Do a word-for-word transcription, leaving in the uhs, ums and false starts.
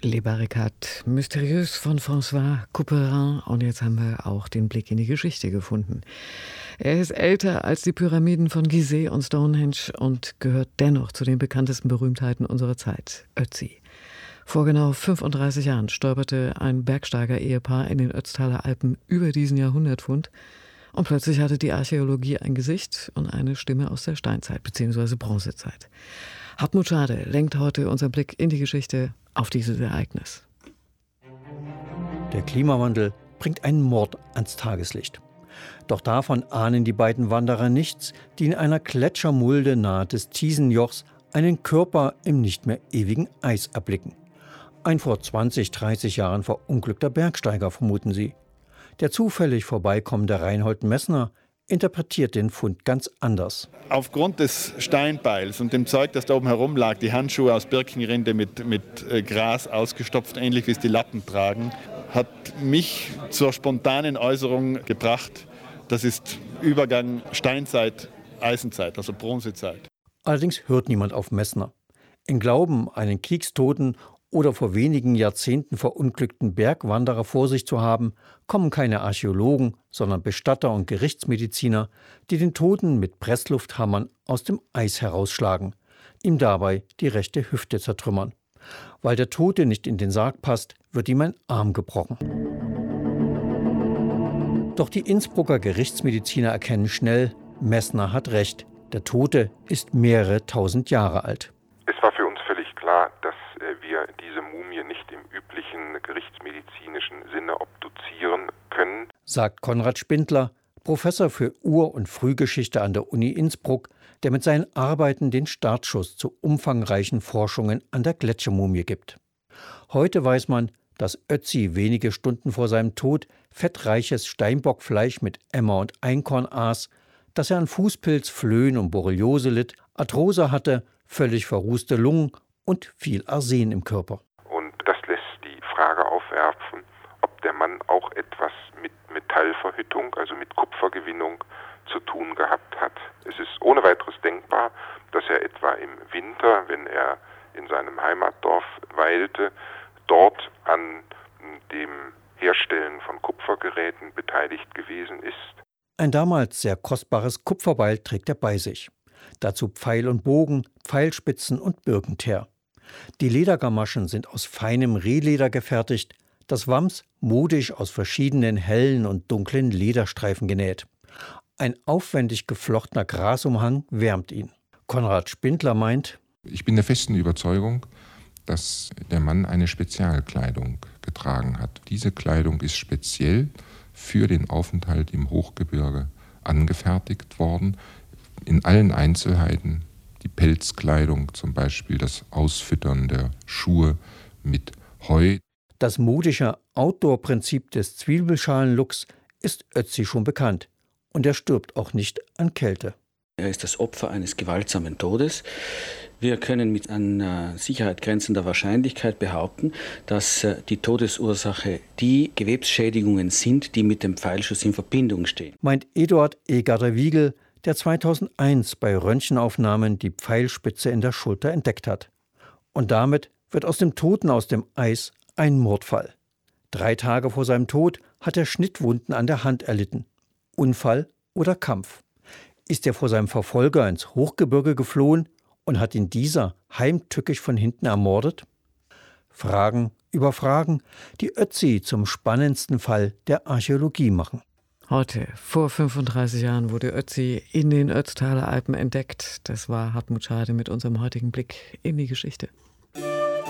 Les Barricades Mystérieuses von François Couperin. Und jetzt haben wir auch den Blick in die Geschichte gefunden. Er ist älter als die Pyramiden von Gizeh und Stonehenge und gehört dennoch zu den bekanntesten Berühmtheiten unserer Zeit, Ötzi. Vor genau fünfunddreißig Jahren stolperte ein Bergsteiger-Ehepaar in den Ötztaler Alpen über diesen Jahrhundertfund und plötzlich hatte die Archäologie ein Gesicht und eine Stimme aus der Steinzeit bzw. Bronzezeit. Hartmut Schade lenkt heute unseren Blick in die Geschichte auf dieses Ereignis. Der Klimawandel bringt einen Mord ans Tageslicht. Doch davon ahnen die beiden Wanderer nichts, die in einer Gletschermulde nahe des Thiesenjochs einen Körper im nicht mehr ewigen Eis erblicken. Ein vor zwanzig, dreißig Jahren verunglückter Bergsteiger, vermuten sie. Der zufällig vorbeikommende Reinhold Messner interpretiert den Fund ganz anders. Aufgrund des Steinbeils und dem Zeug, das da oben herum lag, die Handschuhe aus Birkenrinde mit, mit äh, Gras ausgestopft, ähnlich wie es die Lappen tragen, hat mich zur spontanen Äußerung gebracht, das ist Übergang Steinzeit, Eisenzeit, also Bronzezeit. Allerdings hört niemand auf Messner. Im Glauben, einen Kriegstoten oder vor wenigen Jahrzehnten verunglückten Bergwanderer vor sich zu haben, kommen keine Archäologen, sondern Bestatter und Gerichtsmediziner, die den Toten mit Presslufthammern aus dem Eis herausschlagen, ihm dabei die rechte Hüfte zertrümmern. Weil der Tote nicht in den Sarg passt, wird ihm ein Arm gebrochen. Doch die Innsbrucker Gerichtsmediziner erkennen schnell, Messner hat recht. Der Tote ist mehrere tausend Jahre alt. Es war für uns völlig klar, dass wir diese Mumie nicht im üblichen gerichtsmedizinischen Sinne obduzieren können, sagt Konrad Spindler, Professor für Ur- und Frühgeschichte an der Uni Innsbruck, der mit seinen Arbeiten den Startschuss zu umfangreichen Forschungen an der Gletschermumie gibt. Heute weiß man, dass Ötzi wenige Stunden vor seinem Tod fettreiches Steinbockfleisch mit Emmer und Einkorn aß, dass er an Fußpilz, Flöhen und Borreliose litt, Arthrose hatte, völlig verrußte Lungen und viel Arsen im Körper. Und das lässt die Frage aufwerfen, ob der Mann auch etwas mit Metallverhüttung, also mit Kupfergewinnung, zu tun gehabt hat. Es ist ohne weiteres denkbar, dass er etwa im Winter, wenn er in seinem Heimatdorf weilte, dort an dem Herstellen von Kupfergeräten beteiligt gewesen ist. Ein damals sehr kostbares Kupferbeil trägt er bei sich. Dazu Pfeil und Bogen, Pfeilspitzen und Birkenteer. Die Ledergamaschen sind aus feinem Rehleder gefertigt, das Wams modisch aus verschiedenen hellen und dunklen Lederstreifen genäht. Ein aufwendig geflochtener Grasumhang wärmt ihn. Konrad Spindler meint: Ich bin der festen Überzeugung, dass der Mann eine Spezialkleidung getragen hat. Diese Kleidung ist speziell für den Aufenthalt im Hochgebirge angefertigt worden. In allen Einzelheiten, die Pelzkleidung zum Beispiel, das Ausfüttern der Schuhe mit Heu. Das modische Outdoor-Prinzip des Zwiebelschalenlooks ist Ötzi schon bekannt. Und er stirbt auch nicht an Kälte. Er ist das Opfer eines gewaltsamen Todes. Wir können mit an Sicherheit grenzender Wahrscheinlichkeit behaupten, dass die Todesursache die Gewebsschädigungen sind, die mit dem Pfeilschuss in Verbindung stehen. Meint Eduard Egarder-Wiegel, der zweitausendeins bei Röntgenaufnahmen die Pfeilspitze in der Schulter entdeckt hat. Und damit wird aus dem Toten aus dem Eis ein Mordfall. Drei Tage vor seinem Tod hat er Schnittwunden an der Hand erlitten. Unfall oder Kampf? Ist er vor seinem Verfolger ins Hochgebirge geflohen und hat ihn dieser heimtückisch von hinten ermordet? Fragen über Fragen, die Ötzi zum spannendsten Fall der Archäologie machen. Heute, vor fünfunddreißig Jahren, wurde Ötzi in den Ötztaler Alpen entdeckt. Das war Hartmut Schade mit unserem heutigen Blick in die Geschichte.